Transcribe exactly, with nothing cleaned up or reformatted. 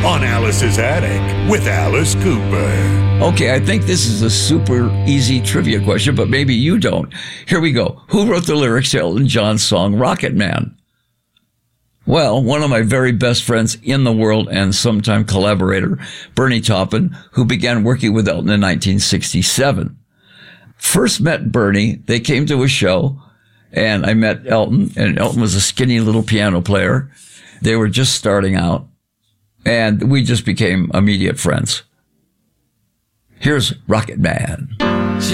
on Alice's Attic with Alice Cooper. Okay, I think this is a super easy trivia question, but maybe you don't. Here we go. Who wrote the lyrics to Elton John's song Rocket Man? Well, one of my very best friends in the world and sometime collaborator, Bernie Taupin, who began working with Elton in nineteen sixty-seven. First met Bernie, they came to a show, and I met Elton, and Elton was a skinny little piano player. They were just starting out, and we just became immediate friends. Here's Rocket Man.